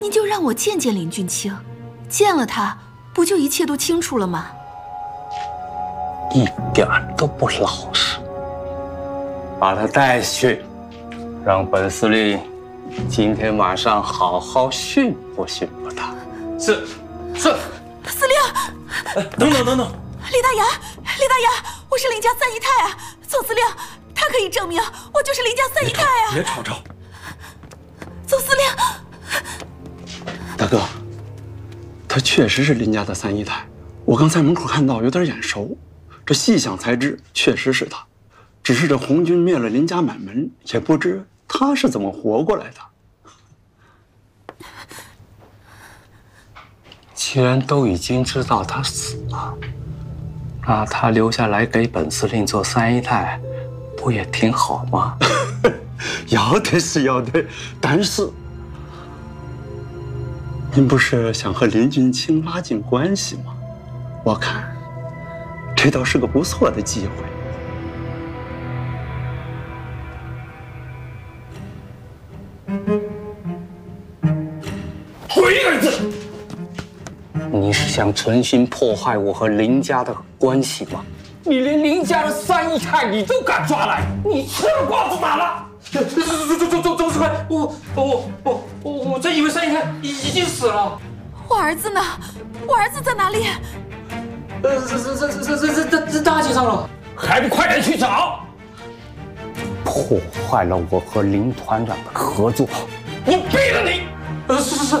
您就让我见见林俊卿，见了他，不就一切都清楚了吗？ 一点都不老实，把他带去，让本司令今天晚上好好训不训不他。 是。 司令， 等等， 李大牙，我是林家三姨太啊！总司令，他可以证明我就是林家三姨太啊！ 别吵！ 总司令， 大哥，她确实是林家的三姨太，我刚才门口看到有点眼熟，这细想才知确实是她。只是这红军灭了林家满门，也不知她是怎么活过来的。 既然都已经知道他死了，那他留下来给本司令做三姨太，不也挺好吗？ 要得是要得，但是您不是想和林俊卿拉近关系吗？我看这倒是个不错的机会。 鬼儿子！ 你是想存心破坏我和林家的关系吗？ 你连林家的三姨太你都敢抓来，你吃了瓜子打了！总司官，我真以为三姨太已经死了。 我儿子呢？我儿子在哪里？ 在大街上了，还不快点去找！ 破坏了我和林团长的合作， 我毙了你！是，